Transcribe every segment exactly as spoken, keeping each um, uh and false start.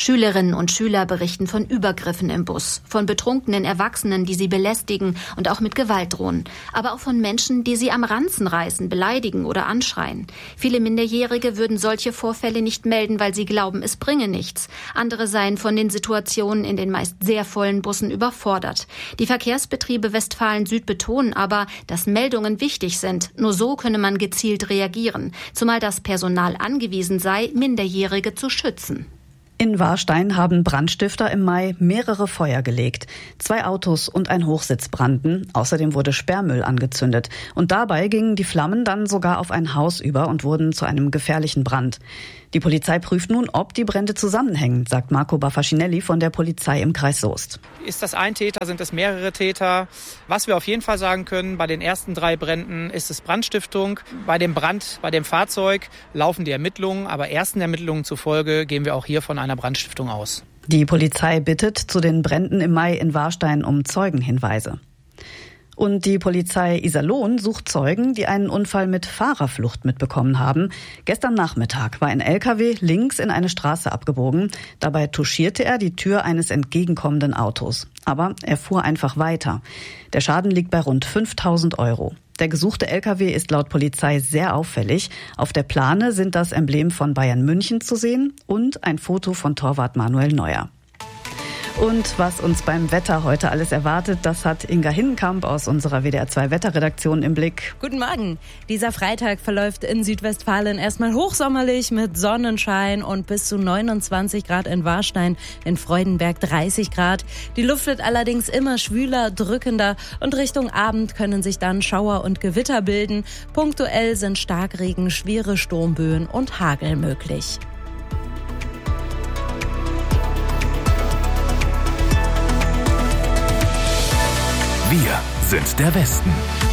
Schülerinnen und Schüler berichten von Übergriffen im Bus, von betrunkenen Erwachsenen, die sie belästigen und auch mit Gewalt drohen, aber auch von Menschen, die sie am Ranzen reißen, beleidigen oder anschreien. Viele Minderjährige würden solche Vorfälle nicht melden, weil sie glauben, es bringe nichts. Andere seien von den Situationen in den meist sehr vollen Bussen überfordert. Die Verkehrsbetriebe Westfalen-Süd betonen aber, dass Meldungen wichtig sind. Nur so könne man gezielt reagieren, zumal das Personal angewiesen sei, Minderjährige zu schützen. In Warstein haben Brandstifter im Mai mehrere Feuer gelegt. Zwei Autos und ein Hochsitz brannten. Außerdem wurde Sperrmüll angezündet. Und dabei gingen die Flammen dann sogar auf ein Haus über und wurden zu einem gefährlichen Brand. Die Polizei prüft nun, ob die Brände zusammenhängen, sagt Marco Baffacinelli von der Polizei im Kreis Soest. Ist das ein Täter, sind es mehrere Täter? Was wir auf jeden Fall sagen können, bei den ersten drei Bränden ist es Brandstiftung. Bei dem Brand, bei dem Fahrzeug laufen die Ermittlungen, aber ersten Ermittlungen zufolge gehen wir auch hier von einer Brandstiftung aus. Die Polizei bittet zu den Bränden im Mai in Warstein um Zeugenhinweise. Und die Polizei Iserlohn sucht Zeugen, die einen Unfall mit Fahrerflucht mitbekommen haben. Gestern Nachmittag war ein L K W links in eine Straße abgebogen. Dabei touchierte er die Tür eines entgegenkommenden Autos. Aber er fuhr einfach weiter. Der Schaden liegt bei rund fünftausend Euro. Der gesuchte L K W ist laut Polizei sehr auffällig. Auf der Plane sind das Emblem von Bayern München zu sehen und ein Foto von Torwart Manuel Neuer. Und was uns beim Wetter heute alles erwartet, das hat Inga Hinnenkamp aus unserer W D R zwei Wetterredaktion im Blick. Guten Morgen. Dieser Freitag verläuft in Südwestfalen erstmal hochsommerlich mit Sonnenschein und bis zu neunundzwanzig Grad in Warstein, in Freudenberg dreißig Grad. Die Luft wird allerdings immer schwüler, drückender und Richtung Abend können sich dann Schauer und Gewitter bilden. Punktuell sind Starkregen, schwere Sturmböen und Hagel möglich. Wir sind der Westen.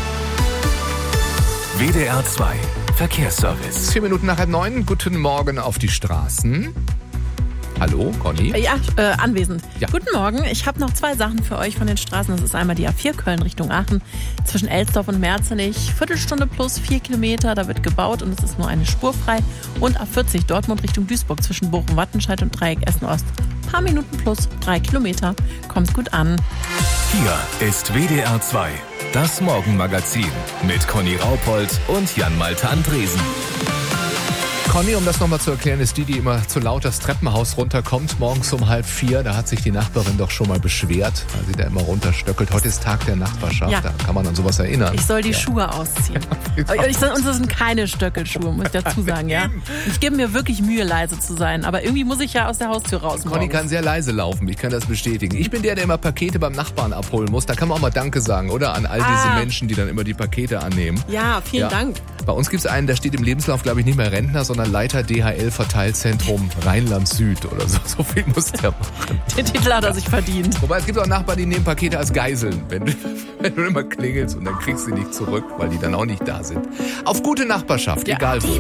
W D R zwei Verkehrsservice. Vier Minuten nach halb neun. Guten Morgen auf die Straßen. Hallo, Conny? Ja, äh, anwesend. Ja. Guten Morgen. Ich habe noch zwei Sachen für euch von den Straßen. Das ist einmal die A vier Köln Richtung Aachen. Zwischen Elsdorf und Merzenich. Viertelstunde plus vier Kilometer. Da wird gebaut und es ist nur eine Spur frei. Und A vierzig Dortmund Richtung Duisburg zwischen Bochum-Wattenscheid und Dreieck Essen-Ost. Paar Minuten plus drei Kilometer. Kommt gut an. Hier ist W D R zwei, das Morgenmagazin mit Conny Raupold und Jan-Malte Andresen. Conny, um das nochmal zu erklären, ist die, die immer zu laut das Treppenhaus runterkommt, morgens um halb vier. Da hat sich die Nachbarin doch schon mal beschwert, weil sie da immer runterstöckelt. Heute ist Tag der Nachbarschaft, ja. Da kann man an sowas erinnern. Ich soll die ja. Schuhe ausziehen. Ja, ich soll, und das sind keine Stöckelschuhe, muss ich dazu sagen. Ja. Ich gebe mir wirklich Mühe, leise zu sein, aber irgendwie muss ich ja aus der Haustür raus. Conny morgens. kann sehr leise laufen, ich kann das bestätigen. Ich bin der, der immer Pakete beim Nachbarn abholen muss. Da kann man auch mal Danke sagen, oder? An all diese ah. Menschen, die dann immer die Pakete annehmen. Ja, vielen ja. Dank. Bei uns gibt es einen, der steht im Lebenslauf, glaube ich, nicht mehr Rentner, sondern Leiter D H L-Verteilzentrum Rheinland-Süd oder so. So viel muss der machen. Den Titel hat er sich verdient. Wobei es gibt auch Nachbarn, die nehmen Pakete als Geiseln, wenn du, wenn du immer klingelst und dann kriegst du sie nicht zurück, weil die dann auch nicht da sind. Auf gute Nachbarschaft, Ja. egal wo.